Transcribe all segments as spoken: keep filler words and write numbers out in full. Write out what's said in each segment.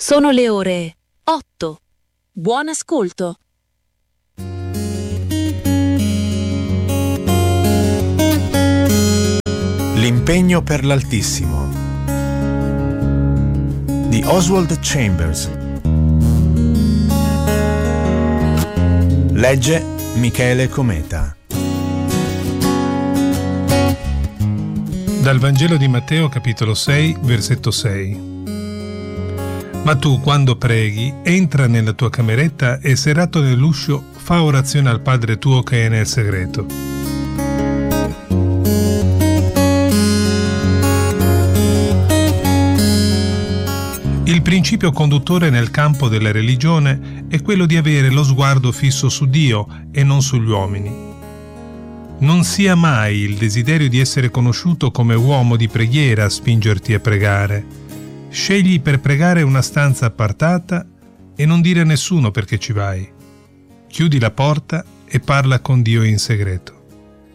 Sono le ore otto. Buon ascolto. L'impegno per l'Altissimo di Oswald Chambers. Legge Michele Cometa. Dal Vangelo di Matteo, capitolo sei, versetto sei. Ma tu, quando preghi, entra nella tua cameretta e, serrato nell'uscio, fa orazione al Padre tuo che è nel segreto. Il principio conduttore nel campo della religione è quello di avere lo sguardo fisso su Dio e non sugli uomini. Non sia mai il desiderio di essere conosciuto come uomo di preghiera a spingerti a pregare. Scegli per pregare una stanza appartata e non dire a nessuno perché ci vai. Chiudi la porta e parla con Dio in segreto.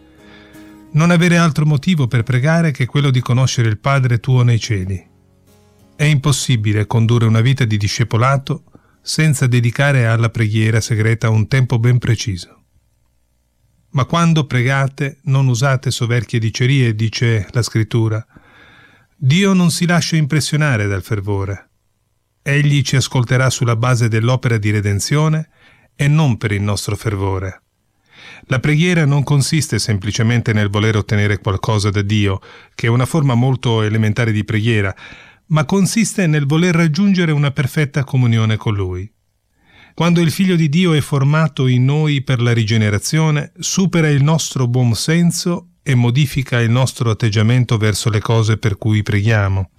Non avere altro motivo per pregare che quello di conoscere il Padre tuo nei cieli. È impossibile condurre una vita di discepolato senza dedicare alla preghiera segreta un tempo ben preciso. Ma quando pregate non usate soverchie dicerie, dice la Scrittura. Dio non si lascia impressionare dal fervore. Egli ci ascolterà sulla base dell'opera di redenzione e non per il nostro fervore. La preghiera non consiste semplicemente nel voler ottenere qualcosa da Dio, che è una forma molto elementare di preghiera, ma consiste nel voler raggiungere una perfetta comunione con Lui. Quando il Figlio di Dio è formato in noi per la rigenerazione, supera il nostro buon senso e modifica il nostro atteggiamento verso le cose per cui preghiamo.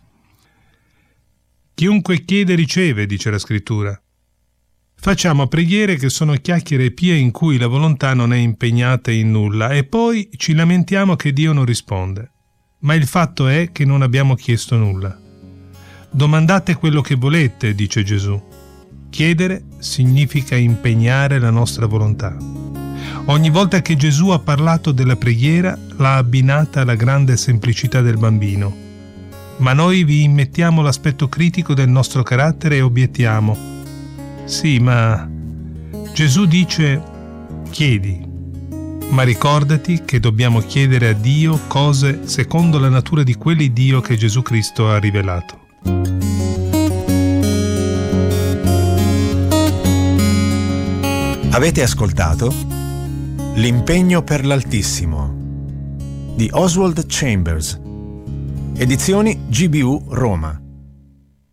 Chiunque chiede riceve, dice la Scrittura. Facciamo preghiere che sono chiacchiere pie in cui la volontà non è impegnata in nulla e poi ci lamentiamo che Dio non risponde. Ma il fatto è che non abbiamo chiesto nulla. Domandate quello che volete, dice Gesù. Chiedere significa impegnare la nostra volontà. Ogni volta che Gesù ha parlato della preghiera, l'ha abbinata alla grande semplicità del bambino. Ma noi vi immettiamo l'aspetto critico del nostro carattere e obiettiamo. Sì, ma Gesù dice: chiedi. Ma ricordati che dobbiamo chiedere a Dio cose secondo la natura di quell'Iddio che Gesù Cristo ha rivelato. Avete ascoltato L'impegno per l'Altissimo di Oswald Chambers, edizioni G B U Roma.